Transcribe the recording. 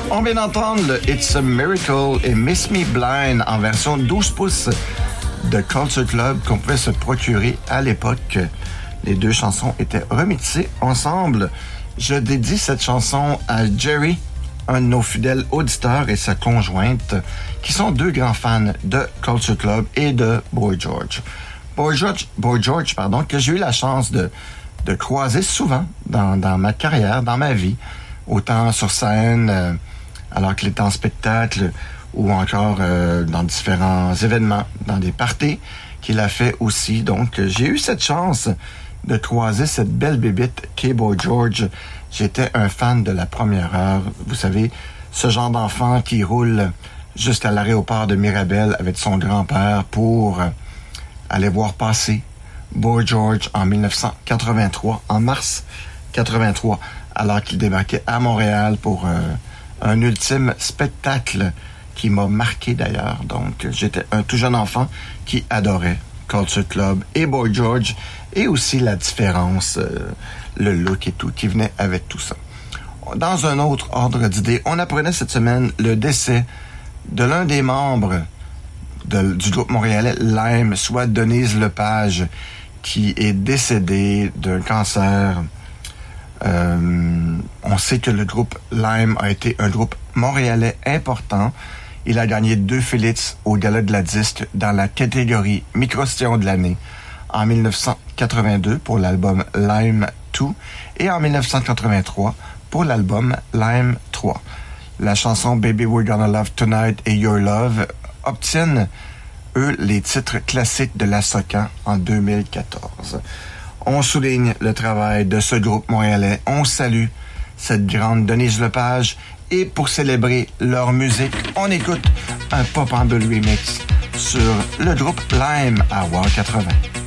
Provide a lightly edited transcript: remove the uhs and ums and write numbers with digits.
On vient d'entendre le It's a Miracle et Miss Me Blind en version 12 pouces de Culture Club qu'on pouvait se procurer à l'époque. Les deux chansons étaient remixées ensemble. Je dédie cette chanson à Jerry, un de nos fidèles auditeurs, et sa conjointe, qui sont deux grands fans de Culture Club et de Boy George. Boy George, que j'ai eu la chance de croiser souvent dans ma carrière, dans ma vie, autant sur scène, alors qu'il était en spectacle, ou encore dans différents événements, dans des parties qu'il a fait aussi. Donc, j'ai eu cette chance de croiser cette belle bébite qu'est Boy George. J'étais un fan de la première heure. Vous savez, ce genre d'enfant qui roule jusqu'à l'aéroport de Mirabel avec son grand-père pour aller voir passer Boy George en 1983, en mars 83, alors qu'il débarquait à Montréal pour un ultime spectacle qui m'a marqué d'ailleurs. Donc, j'étais un tout jeune enfant qui adorait Culture Club et Boy George, et aussi la différence, le look et tout, qui venait avec tout ça. Dans un autre ordre d'idée, on apprenait cette semaine le décès de l'un des membres du groupe montréalais Lime, soit Denise Lepage, qui est décédée d'un cancer. On sait que le groupe Lime a été un groupe montréalais important. Il a gagné 2 Félix au Gala de la Disque dans la catégorie Micro-Station de l'année en 1982 pour l'album Lime 2 et en 1983 pour l'album Lime 3. La chanson Baby We're Gonna Love Tonight et Your Love obtiennent, eux, les titres classiques de la Socan en 2014. On souligne le travail de ce groupe montréalais. On salue cette grande Denise Lepage. Et pour célébrer leur musique, on écoute un Pop and Bull remix sur le groupe Lime à Wow 80.